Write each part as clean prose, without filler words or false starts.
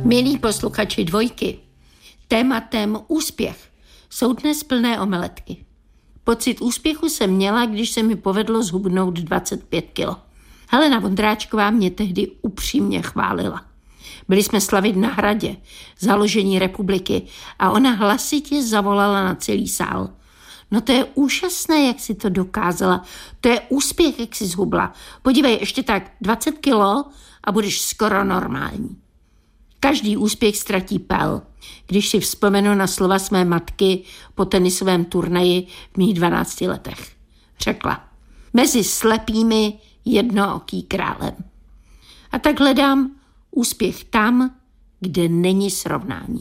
Milí posluchači Dvojky, tématem úspěch jsou dnes plné omeletky. Pocit úspěchu jsem měla, když se mi povedlo zhubnout 25 kilo. Helena Vondráčková mě tehdy upřímně chválila. Byli jsme slavit na Hradě, založení republiky, a ona hlasitě zavolala na celý sál. No to je úžasné, jak si to dokázala. To je úspěch, jak si zhubla. Podívej, ještě tak 20 kilo a budeš skoro normální. Každý úspěch ztratí pel. Když si vzpomenu na slova své matky po tenisovém turnaji v mých 12 letech. Řekla, mezi slepými jednooký králem. A tak hledám úspěch tam, kde není srovnání.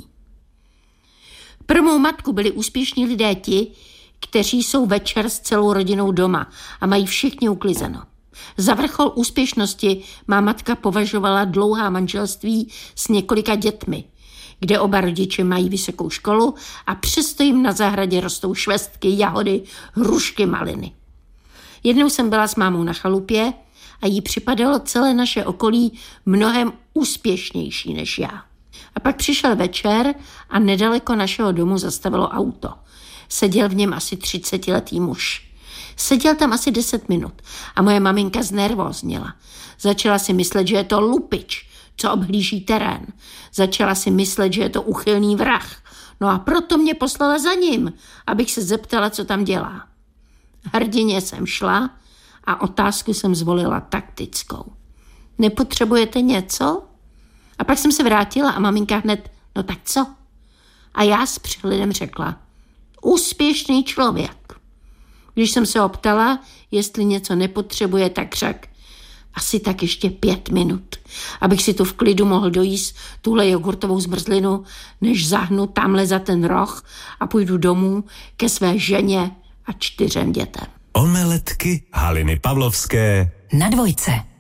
Pro mou matku byli úspěšní lidé ti, kteří jsou večer s celou rodinou doma a mají všichni uklizeno. Za vrchol úspěšnosti má matka považovala dlouhá manželství s několika dětmi, kde oba rodiče mají vysokou školu a přesto jim na zahradě rostou švestky, jahody, hrušky, maliny. Jednou jsem byla s mámou na chalupě a jí připadalo celé naše okolí mnohem úspěšnější než já. A pak přišel večer a nedaleko našeho domu zastavilo auto. Seděl v něm asi 30letý muž. Seděl tam asi 10 minut a moje maminka znervózněla. Začala si myslet, že je to lupič, co obhlíží terén. Začala si myslet, že je to úchylný vrah. No a proto mě poslala za ním, abych se zeptala, co tam dělá. Hrdině jsem šla a otázku jsem zvolila taktickou. Nepotřebujete něco? A pak jsem se vrátila a maminka hned, no tak co? A já s přehledem řekla, úspěšný člověk. Když jsem se ho ptala, jestli něco nepotřebuje, tak řekl, asi tak ještě 5 minut, abych si tu v klidu mohl dojíst tuhle jogurtovou zmrzlinu, než zahnu tamhle za ten roh a půjdu domů ke své ženě a 4 dětem. Omeletky Haliny Pavlovské na Dvojce.